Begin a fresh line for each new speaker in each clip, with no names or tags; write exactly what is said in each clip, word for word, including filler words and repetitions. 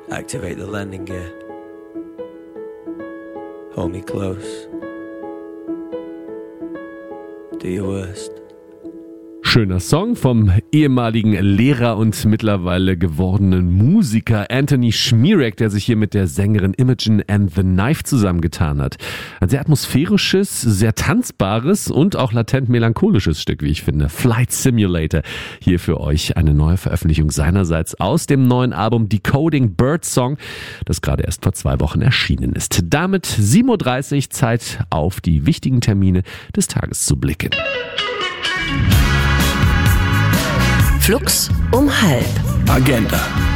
Activate the landing gear. Hold me close. Do your worst.
Schöner Song vom ehemaligen Lehrer und mittlerweile gewordenen Musiker Anthony Schmierek, der sich hier mit der Sängerin Imogen and the Knife zusammengetan hat. Ein sehr atmosphärisches, sehr tanzbares und auch latent melancholisches Stück, wie ich finde. Flight Simulator. Hier für euch eine neue Veröffentlichung seinerseits aus dem neuen Album Decoding Birdsong, das gerade erst vor zwei Wochen erschienen ist. Damit sieben Uhr dreißig, Zeit auf die wichtigen Termine des Tages zu blicken.
Flux um halb.
Agenda.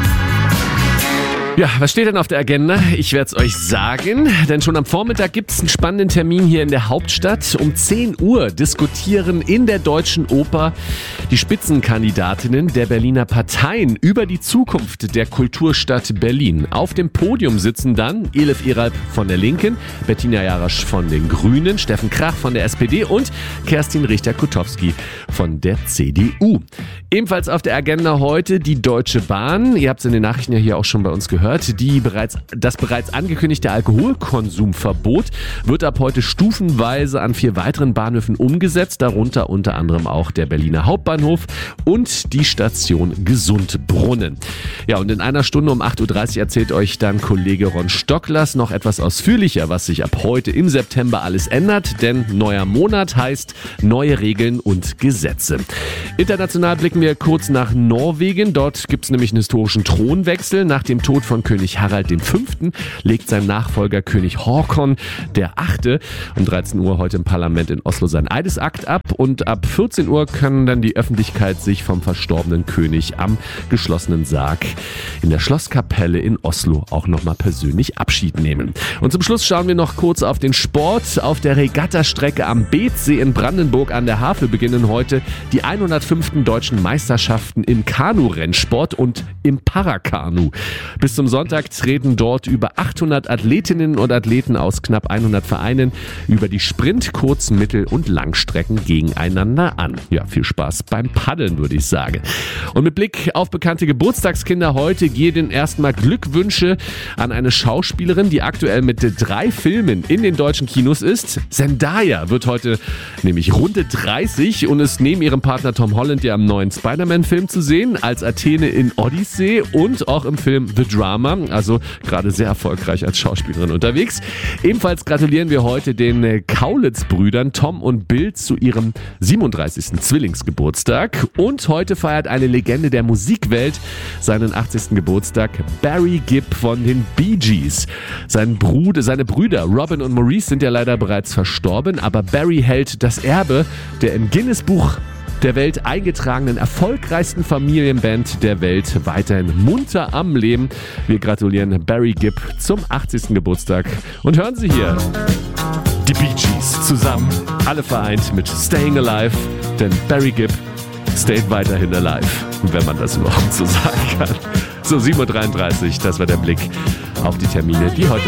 Ja, was steht denn auf der Agenda? Ich werde es euch sagen, denn schon am Vormittag gibt es einen spannenden Termin hier in der Hauptstadt. Um zehn Uhr diskutieren in der Deutschen Oper die Spitzenkandidatinnen der Berliner Parteien über die Zukunft der Kulturstadt Berlin. Auf dem Podium sitzen dann Elif Eralp von der Linken, Bettina Jarasch von den Grünen, Steffen Krach von der S P D und Kerstin Richter-Kutowski von der C D U. Ebenfalls auf der Agenda heute die Deutsche Bahn. Ihr habt es in den Nachrichten ja hier auch schon bei uns gehört. Die bereits, das bereits angekündigte Alkoholkonsumverbot wird ab heute stufenweise an vier weiteren Bahnhöfen umgesetzt, darunter unter anderem auch der Berliner Hauptbahnhof und die Station Gesundbrunnen. Ja, und in einer Stunde um acht Uhr dreißig erzählt euch dann Kollege Ron Stocklers noch etwas ausführlicher, was sich ab heute im September alles ändert, denn neuer Monat heißt neue Regeln und Gesetze. International blicken wir kurz nach Norwegen. Dort gibt es nämlich einen historischen Thronwechsel. Nach dem Tod von König Harald der Fünfte legt sein Nachfolger König Håkon der Achte um dreizehn Uhr heute im Parlament in Oslo seinen Eidesakt ab und ab vierzehn Uhr kann dann die Öffentlichkeit sich vom verstorbenen König am geschlossenen Sarg in der Schlosskapelle in Oslo auch nochmal persönlich Abschied nehmen. Und zum Schluss schauen wir noch kurz auf den Sport. Auf der Regattastrecke am Beetsee in Brandenburg an der Havel beginnen heute die hundertfünften deutschen Meisterschaften im Kanu-Rennsport und im Parakanu. Bis zum Sonntag treten dort über achthundert Athletinnen und Athleten aus knapp hundert Vereinen über die Sprint-, Kurz-, Mittel- und Langstrecken gegeneinander an. Ja, viel Spaß beim Paddeln, würde ich sagen. Und mit Blick auf bekannte Geburtstagskinder heute gehen erstmal Glückwünsche an eine Schauspielerin, die aktuell mit drei Filmen in den deutschen Kinos ist. Zendaya wird heute nämlich Runde dreißig und ist neben ihrem Partner Tom Holland ja im neuen Spider-Man-Film zu sehen, als Athene in Odyssey und auch im Film The Drama, also gerade sehr erfolgreich als Schauspielerin unterwegs. Ebenfalls gratulieren wir heute den Kaulitz-Brüdern Tom und Bill zu ihrem siebenunddreißigsten Zwillingsgeburtstag. Und heute feiert eine Legende der Musikwelt seinen achtzigsten Geburtstag, Barry Gibb von den Bee Gees. Sein Bruder, seine Brüder Robin und Maurice sind ja leider bereits verstorben, aber Barry hält das Erbe der im Guinness-Buch der Welt eingetragenen erfolgreichsten Familienband der Welt weiterhin munter am Leben. Wir gratulieren Barry Gibb zum achtzigsten Geburtstag und hören Sie hier die Bee Gees zusammen, alle vereint mit Staying Alive, denn Barry Gibb stayed weiterhin alive, wenn man das überhaupt so sagen kann. So, sieben Uhr dreiunddreißig, das war der Blick auf die Termine, die heute